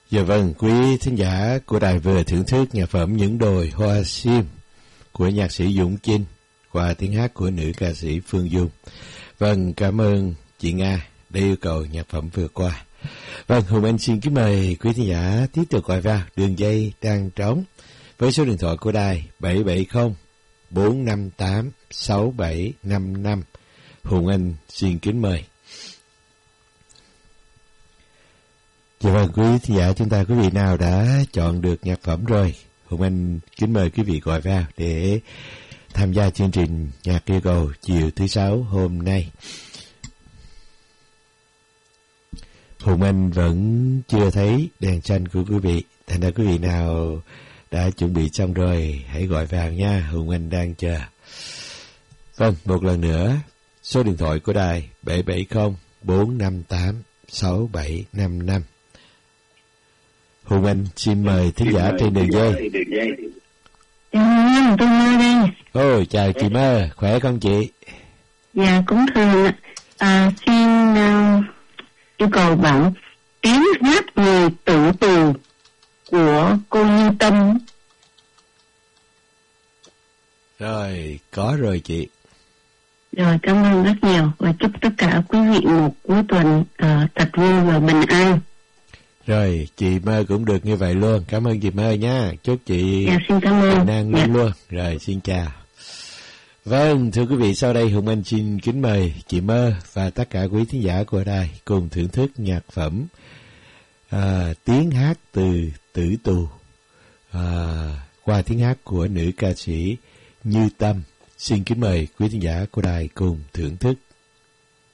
Dạ vâng, quý thính giả của đài vừa thưởng thức nhạc phẩm Những Đồi Hoa Sim của nhạc sĩ Dũng Chinh qua tiếng hát của nữ ca sĩ Phương Dung. Vâng, cảm ơn chị Nga đã yêu cầu nhạc phẩm vừa qua. Vâng, Hùng Anh xin kính mời quý thính giả tiếp tục gọi vào đường dây đang trống với số điện thoại của đài 770 458 6755. Hùng Anh xin kính mời. Dạ vâng, quý thính giả chúng ta, quý vị nào đã chọn được nhạc phẩm rồi, Hùng Anh kính mời quý vị gọi vào để tham gia chương trình nhạc yêu cầu chiều thứ Sáu hôm nay. Hùng Anh vẫn chưa thấy đèn xanh của quý vị, thành ra quý vị nào đã chuẩn bị xong rồi hãy gọi vào nha, Hùng Anh đang chờ. Vâng, một lần nữa, số điện thoại của đài 770 458 6755. Hùng Anh xin mời thính giả trên đường dây. Dạ, tôi Mơ đây. Ôi, chào chị Mơ, khỏe không chị? Dạ, cũng thường xin yêu cầu bạn tiếng hát Người Tự Tù của cô Như Tâm. Rồi, có rồi chị. Rồi, cảm ơn rất nhiều và chúc tất cả quý vị một cuối tuần thật vui và bình an. Rồi, chị Mơ cũng được như vậy luôn. Cảm ơn chị Mơ nha. Chúc chị xin cảm ơn. bình an luôn. Rồi, xin chào. Vâng, thưa quý vị, sau đây Hùng Anh xin kính mời chị Mơ và tất cả quý thính giả của đài cùng thưởng thức nhạc phẩm tiếng hát từ Tử Tù qua tiếng hát của nữ ca sĩ Như Tâm. Xin kính mời quý thính giả của đài cùng thưởng thức.